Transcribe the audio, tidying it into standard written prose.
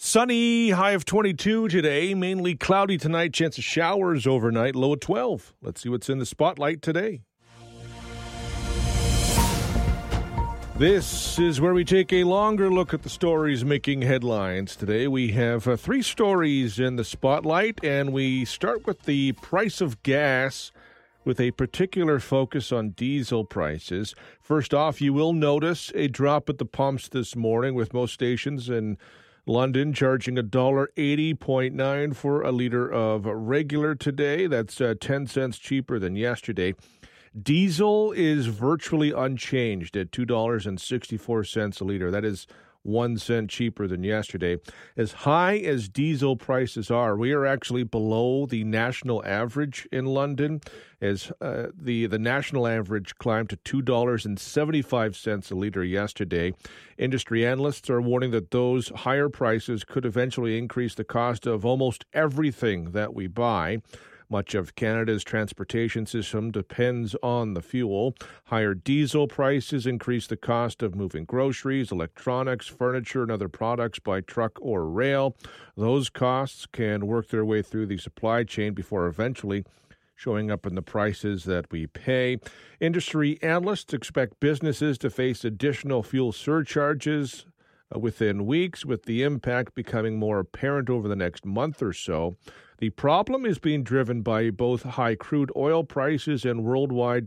Sunny, high of 22 today. Mainly cloudy tonight. Chance of showers overnight. Low at 12. Let's see what's in the spotlight today. This is where we take a longer look at the stories making headlines. Today we have three stories in the spotlight, and we start with the price of gas with a particular focus on diesel prices. First off, you will notice a drop at the pumps this morning, with most stations in London charging $1.80.9 for a liter of regular today. That's 10 cents cheaper than yesterday. Diesel is virtually unchanged at $2.64 a liter. That is 1 cent cheaper than yesterday. As high as diesel prices are, we are actually below the national average in London, as the national average climbed to $2.75 a liter yesterday. Industry analysts are warning that those higher prices could eventually increase the cost of almost everything that we buy. Much of Canada's transportation system depends on the fuel. Higher diesel prices increase the cost of moving groceries, electronics, furniture, and other products by truck or rail. Those costs can work their way through the supply chain before eventually showing up in the prices that we pay. Industry analysts expect businesses to face additional fuel surcharges within weeks, with the impact becoming more apparent over the next month or so. The problem is being driven by both high crude oil prices and worldwide